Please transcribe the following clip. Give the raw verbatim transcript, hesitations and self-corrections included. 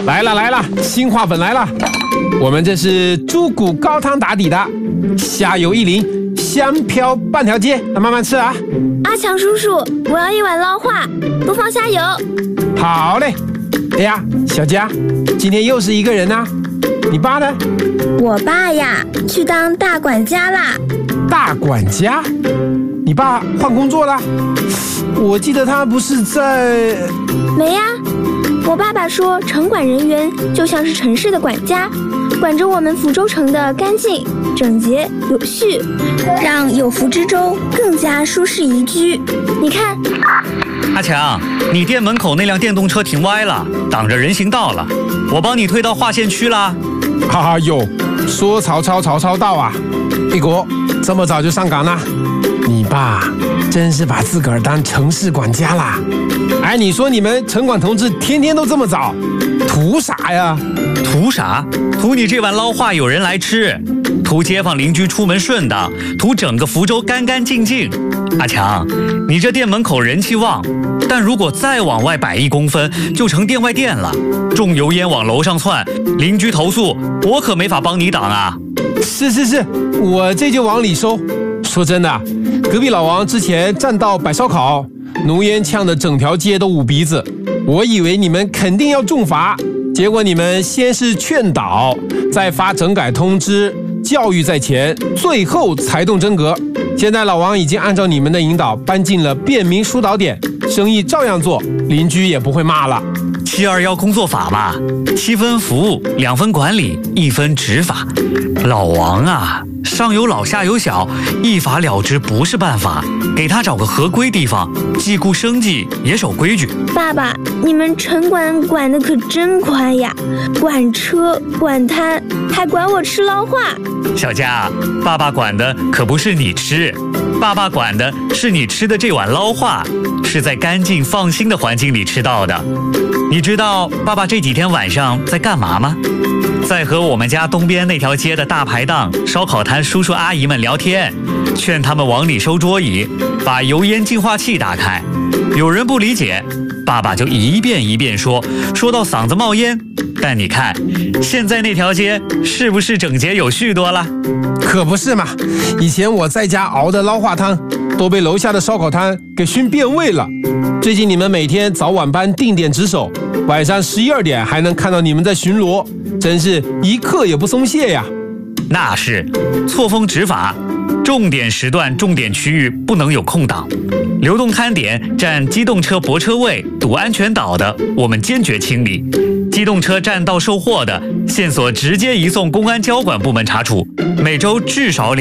来了来了，新话本来了。我们这是猪骨高汤打底的，虾油一淋，香飘半条街，慢慢吃啊。 阿强叔叔，我要一碗捞化，不放虾油。 好嘞。哎呀，小佳，今天又是一个人啊。你爸呢？ 我爸呀，去当大管家啦。 大管家？你爸换工作了？我记得他不是在…… 没呀，我爸爸说，城管人员就像是城市的管家，管着我们福州城的干净、整洁、有序，让有福之州更加舒适宜居。你看， 阿强，你店门口那辆电动车停歪了，挡着人行道了，我帮你推到划线区啦。 哈哈哟，说曹操曹操到啊！一国这么早就上岗了，你爸真是把自个儿当城市管家啦！哎，你说你们城管同志天天都这么早，图啥呀？ 图啥？图你这碗捞化有人来吃，图街坊邻居出门顺当，图整个福州干干净净。阿强，你这店门口人气旺，但如果再往外摆一公分，就成店外店了，重油烟往楼上窜，邻居投诉，我可没法帮你挡啊。 是是是，我这就往里收。说真的，隔壁老王之前占道摆烧烤，浓烟呛得整条街都捂鼻子，我以为你们肯定要重罚，结果你们先是劝导，再发整改通知，教育在前，最后才动真格。现在老王已经按照你们的引导搬进了便民疏导点，生意照样做，邻居也不会骂了。 七二幺工作法嘛，七分服务，两分管理，一分执法。老王啊，上有老下有小，一法了之不是办法，给他找个合规地方，既顾生计也守规矩。 爸爸，你们城管管得可真宽呀，管车管摊，还管我吃捞化。 小佳，爸爸管的可不是你吃，爸爸管的是你吃的这碗捞化，是在干净放心的环境里吃到的。你知道爸爸这几天晚上在干嘛吗？在和我们家东边那条街的大排档、烧烤摊叔叔阿姨们聊天，劝他们往里收桌椅，把油烟净化器打开。有人不理解，爸爸就一遍一遍说，说到嗓子冒烟。但你看，现在那条街是不是整洁有序多了？ 可不是嘛，以前我在家熬的捞化汤都被楼下的烧烤摊给熏变味了。最近你们每天早晚班定点值守，晚上十一二点还能看到你们在巡逻，真是一刻也不松懈呀。 那是错峰执法，重点时段重点区域不能有空档，流动摊点占机动车泊车位堵安全岛的，我们坚决清理；机动车占道售货的，线索直接移送公安交管部门查处。每周至少